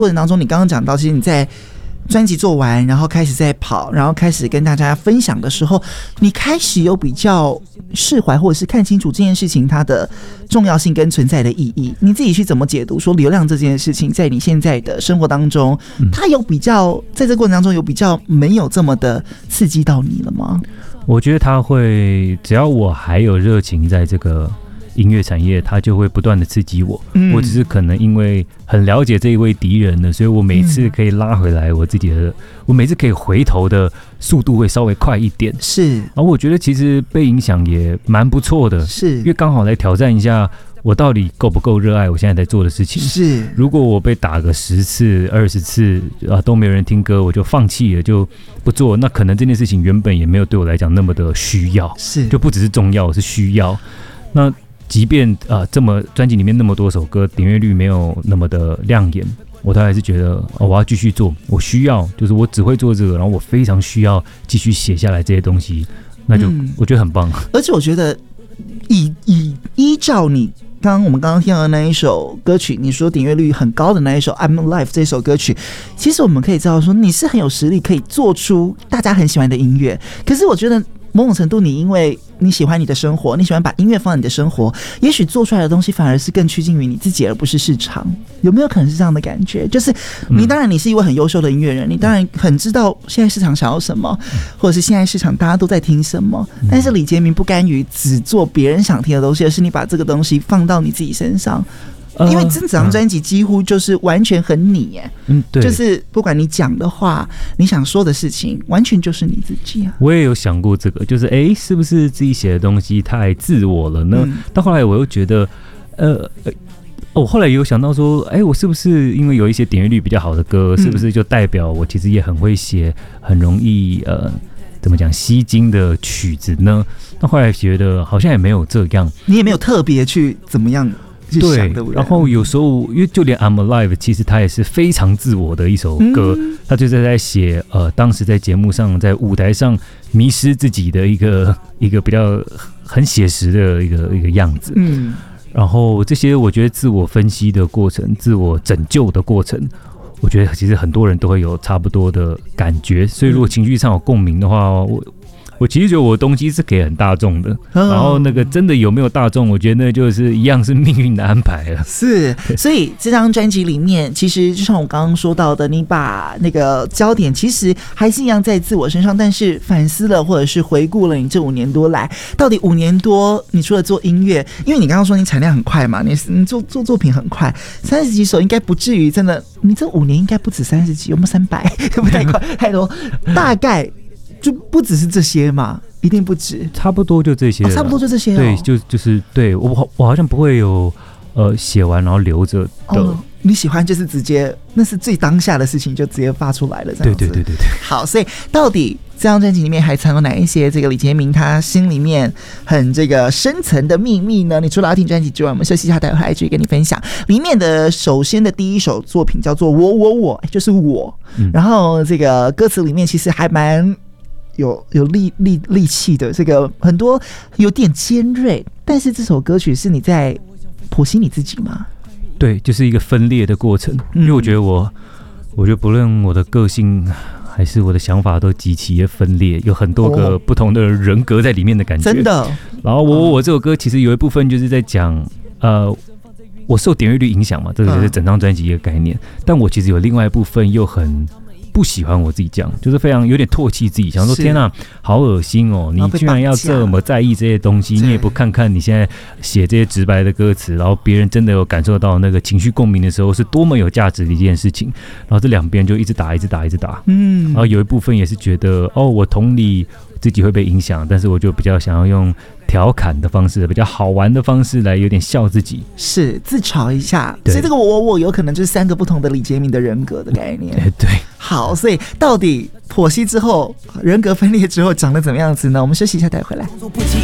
过程当中，你刚刚讲到，其实你在专辑做完，然后开始在跑，然后开始跟大家分享的时候，你开始有比较释怀，或者是看清楚这件事情它的重要性跟存在的意义。你自己去怎么解读说流量这件事情在你现在的生活当中，它有比较在这个过程当中有比较没有这么的刺激到你了吗？ 我觉得它会，只要我还有热情在这个音乐产业，它就会不断的刺激我。我只是可能因为很了解这一位敌人了，所以我每次可以拉回来我自己的，我每次可以回头的速度会稍微快一点。 是， 然后我觉得其实被影响也蛮不错的， 是因为刚好来挑战一下我到底够不够热爱我现在在做的事情。 是， 如果我被打个10次、20次都没有人听歌，我就放弃了，就不做，那可能这件事情原本也没有对我来讲那么的需要， 是， 就不只是重要，是需要。那即便这么专辑里面那么多首歌点阅率没有那么的亮眼，我都还是觉得我要继续做，我需要，就是我只会做这个，然后我非常需要继续写下来这些东西，那就我觉得很棒。 而且我觉得依照你我们刚刚听到的那一首歌曲，你说点阅率很高的那一首 I'm Alive 这首歌曲，其实我们可以知道说你是很有实力可以做出大家很喜欢的音乐。可是我觉得某种程度你因为你喜欢你的生活，你喜欢把音乐放在你的生活，也许做出来的东西反而是更趋近于你自己而不是市场。有没有可能是这样的感觉？就是你当然你是一位很优秀的音乐人，你当然很知道现在市场想要什么，或者是现在市场大家都在听什么，但是李杰明不甘于只做别人想听的东西，而是你把这个东西放到你自己身上。因为这张专辑几乎就是完全很你耶， 对， 就是不管你讲的话，你想说的事情，完全就是你自己啊。 我也有想过这个，就是是不是自己写的东西太自我了呢？但后来我又觉得，我后来也有想到说，我是不是因为有一些点阅率比较好的歌，是不是就代表我其实也很会写，很容易怎么讲吸睛的曲子呢？那后来觉得好像也没有这样， 你也没有特别去怎么样。 对，然后有时候因为就连 I'm Alive 其实它也是非常自我的一首歌，它就是在写当时在节目上在舞台上迷失自己的一个比较很写实的一个样子。然后这些我觉得自我分析的过程，自我拯救的过程，我觉得其实很多人都会有差不多的感觉，所以如果情绪上有共鸣的话，我其实觉得我的东西是给很大众的，然后那个真的有没有大众，我觉得那就是一样是命运的安排了。 是，所以这张专辑里面，其实就像我刚刚说到的，你把那个焦点其实还是一样在自我身上，但是反思了或者是回顾了你这5年多来，到底5年多你除了做音乐，因为你刚刚说你产量很快嘛，你做作品很快，30几首应该不至于真的，你这5年应该不止30几，有没有300？会不会太快太多？大概。就不只是这些嘛，一定不止， 差不多就这些， 差不多就这些。 对，就是对我好像不会有写完然后留着的。 你喜欢就是直接，那是最当下的事情，就直接发出来了，这样子。 对。 好，所以到底这张专辑里面还藏有哪一些这个李杰明他心里面很这个深层的秘密呢？你除了要听专辑之外，我们休息一下，待会还继续跟你分享。里面的首先的第一首作品叫做我，就是我。然后这个歌词里面其实还蛮。有力气的，这个很多有点尖锐，但是这首歌曲是你在剖析你自己吗？ 对，就是一个分裂的过程。因为我觉得不论我的个性还是我的想法都极其的分裂，有很多个不同的人格在里面的感觉。真的。然后我这首歌其实有一部分就是在讲我受点阅率影响嘛，这个就是整张专辑一个概念。但我其实有另外一部分又很不喜欢我自己讲，就是非常有点唾弃自己，想说天啊，好恶心哦！你居然要这么在意这些东西，你也不看看你现在写这些直白的歌词，然后别人真的有感受到那个情绪共鸣的时候，是多么有价值的一件事情。然后这两边就一直打。然后有一部分也是觉得我同理自己会被影响，但是我就比较想要用调侃的方式，比较好玩的方式来有点笑自己， 是自嘲一下。所以这个我有可能就是3个不同的李杰明的人格的概念。 对。 好，所以到底剖析之后，人格分裂之后长得怎么样子呢？我们休息一下，待会回来。